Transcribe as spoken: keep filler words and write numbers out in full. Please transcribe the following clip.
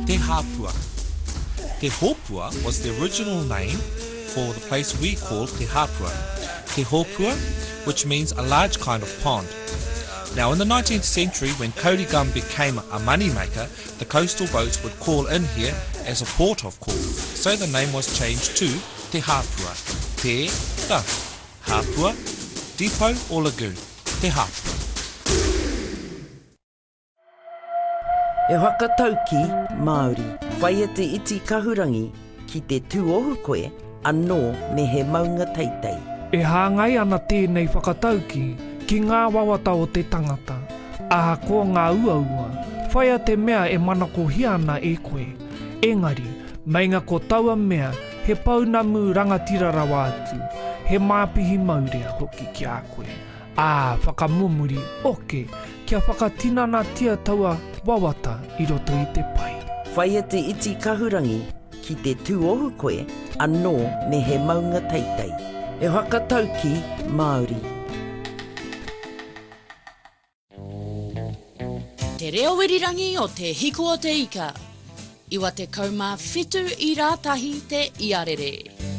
Te Hapua. Te Hopua was the original name for the place we call Te Hapua. Te Hopua, which means a large kind of pond. Now in the nineteenth century, when Kaurigan became a moneymaker, the coastal boats would call in here as a port of call. So the name was changed to Te Hapua. Te, the, Hapua, depot or lagoon. Te Hapua. E whakatau ki, Māori, whaia te iti kahurangi ki te tūohu koe, anō me he maunga teitei. E hāngai ana tēnei whakatauki ki ngā wawata o te tangata. Aha ko ngā uaua, whaia te mea e manako hiana e koe. Engari, mainga ko taua mea, he paunamu rangatirarawa atu, he māpihi maurea hoki ki a koe. Ā, whakamumuri, oke, kia whakatinana tia taua wawata i roto i te pai. Whaia te iti kahurangi ki te tūohu koe, anō me he maunga teitei. E whakatau ki, Māori. Te reo wirirangi o te hiku o te ika. Iwa te kaumā whitu i rātahi te iarere.